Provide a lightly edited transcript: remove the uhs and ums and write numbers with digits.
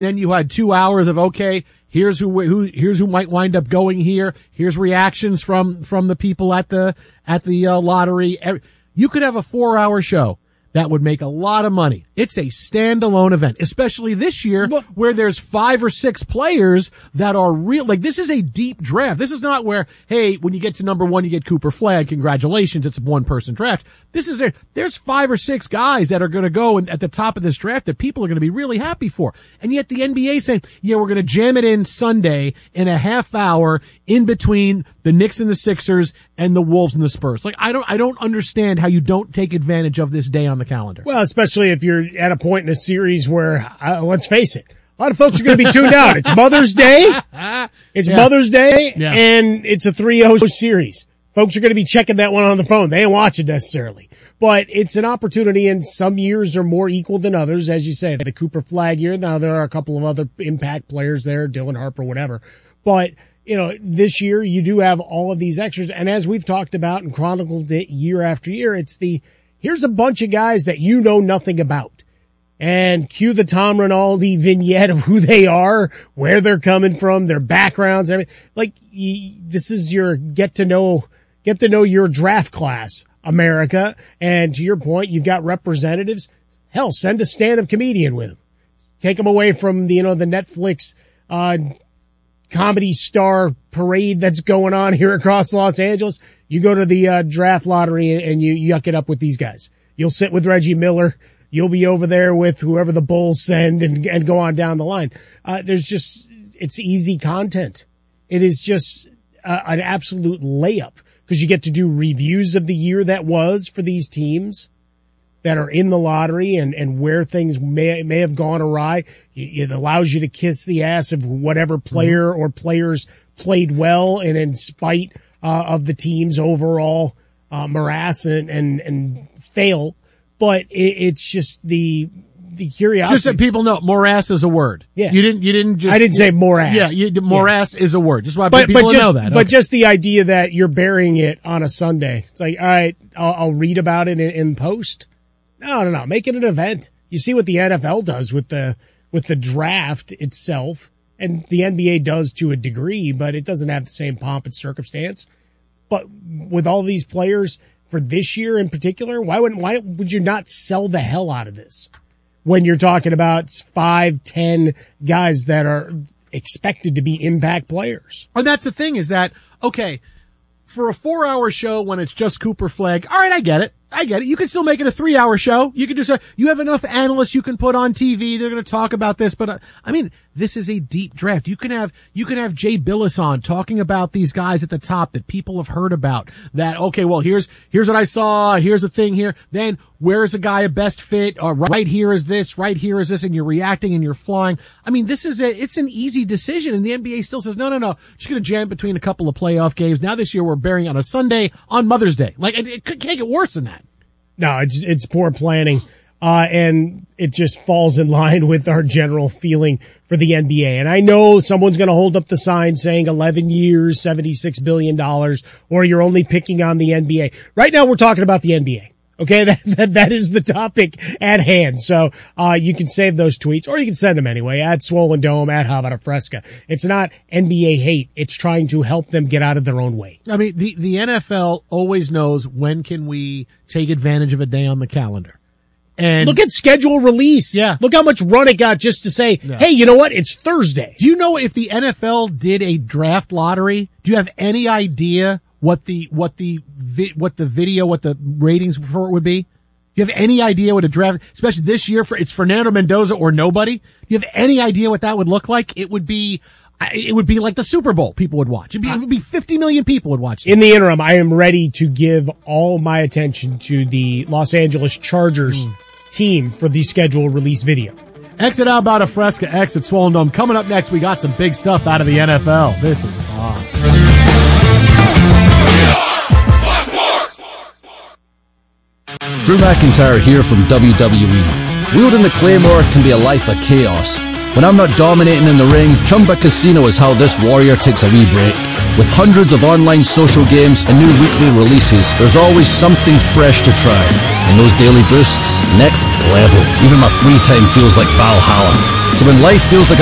Then you had 2 hours of, okay, here's who might wind up going here. Here's reactions from the people at the lottery. You could have a 4-hour show that would make a lot of money. It's a standalone event, especially this year where there's 5 or 6 players that are real. Like, this is a deep draft. This is not where, hey, when you get to number 1, you get Cooper Flagg. Congratulations. It's a 1-person draft. There's 5 or 6 guys that are going to go at the top of this draft that people are going to be really happy for. And yet the NBA saying, yeah, we're going to jam it in Sunday in a half hour in between the Knicks and the Sixers and the Wolves and the Spurs. Like, I don't understand how you don't take advantage of this day on the calendar. Well, especially if you're at a point in a series where, let's face it, a lot of folks are going to be tuned out. It's Mother's Day. Mother's Day, and it's a 3-0 series. Folks are going to be checking that one on the phone. They ain't watching necessarily. But it's an opportunity, and some years are more equal than others, as you say. The Cooper Flagg year, now there are a couple of other impact players there, Dylan Harper, whatever. But, this year you do have all of these extras. And as we've talked about and chronicled it year after year, here's a bunch of guys that you know nothing about. And cue the Tom Rinaldi vignette of who they are, where they're coming from, their backgrounds, everything. Like, this is your get to know your draft class, America. And to your point, you've got representatives. Hell, send a stand-up comedian with them. Take them away from the Netflix, comedy star parade that's going on here across Los Angeles. You go to the draft lottery and you yuck it up with these guys. You'll sit with Reggie Miller. You'll be over there with whoever the Bulls send and go on down the line. It's easy content. It is just an absolute layup because you get to do reviews of the year that was for these teams that are in the lottery and where things may have gone awry. It allows you to kiss the ass of whatever player or players played well and in spite of the team's overall morass and fail. But it's just the curiosity. Just so people know, morass is a word. Yeah. You didn't just. I didn't say morass. Yeah, morass is a word. Just why people know that. But just the idea that you're burying it on a Sunday. It's like, all right, I'll read about it in post. No. Make it an event. You see what the NFL does with the draft itself, and the NBA does to a degree, but it doesn't have the same pomp and circumstance. But with all these players for this year in particular, why would you not sell the hell out of this when you're talking about 5-10 guys that are expected to be impact players? And that's the thing is that, okay, for a 4-hour show when it's just Cooper Flagg, all right, I get it. You can still make it a 3-hour show. You can you have enough analysts you can put on TV. They're going to talk about this, but this is a deep draft. You can have Jay Billis on talking about these guys at the top that people have heard about. That, okay, well, here's what I saw. Here's the thing here. Then where's a guy a best fit? Or right here is this, and you're reacting and you're flying. It's an easy decision, and the NBA still says, no. Just going to jam between a couple of playoff games. Now this year we're burying on a Sunday on Mother's Day. Like, it can't get worse than that. No, it's poor planning, and it just falls in line with our general feeling for the NBA. And I know someone's going to hold up the sign saying 11 years, $76 billion, or you're only picking on the NBA. Right now we're talking about the NBA. Okay, that is the topic at hand. So, you can save those tweets, or you can send them anyway, at Swollen Dome, at How About a Fresca. It's not NBA hate. It's trying to help them get out of their own way. The NFL always knows when can we take advantage of a day on the calendar. And look at schedule release. Yeah. Look how much run it got just to say, hey, you know what? It's Thursday. Do you know if the NFL did a draft lottery? Do you have any idea what the ratings for it would be? Do you have any idea what a draft, especially this year it's Fernando Mendoza or nobody? Do you have any idea what that would look like? It would be like the Super Bowl people would watch. It would be 50 million people would watch it. In the interim, I am ready to give all my attention to the Los Angeles Chargers team for the schedule release video. Exit How About a Fresca, exit Swollen Dome. Coming up next, we got some big stuff out of the NFL. This is Fox. Drew McIntyre here from WWE. Wielding the Claymore can be a life of chaos. When I'm not dominating in the ring, Chumba Casino is how this warrior takes a wee break. With hundreds of online social games and new weekly releases, there's always something fresh to try. And those daily boosts, next level. Even my free time feels like Valhalla. So when life feels like